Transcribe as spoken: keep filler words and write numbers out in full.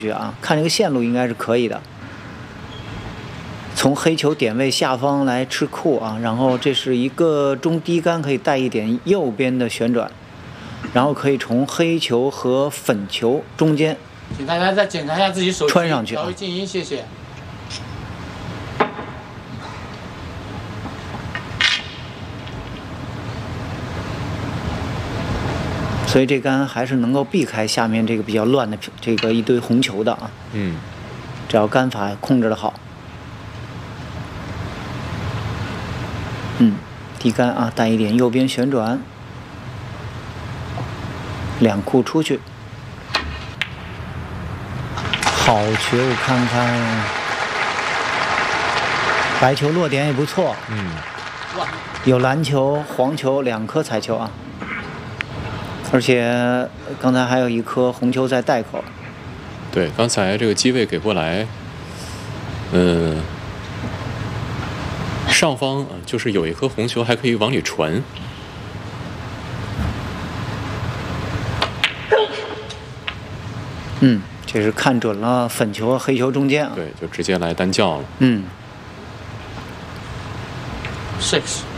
啊，看这个线路应该是可以的。从黑球点位下方来吃库啊，然后这是一个中低杆，可以带一点右边的旋转，然后可以从黑球和粉球中间， 请大家再检查一下自己手机， 穿上去， 调为静音，谢谢。 所以这杆还是能够避开下面这个比较乱的这个一堆红球的啊。 嗯， 只要杆法控制的好。嗯，低杆啊，带一点右边旋转，两库出去。好球，看看，白球落点也不错。 嗯， 有蓝球、黄球两颗彩球啊。 而且刚才还有一颗红球在袋口。 对，刚才这个机位给过来，呃，上方就是有一颗红球还可以往里传。 嗯，这是看准了粉球和黑球中间啊。 对，就直接来单叫了。 嗯。 Six。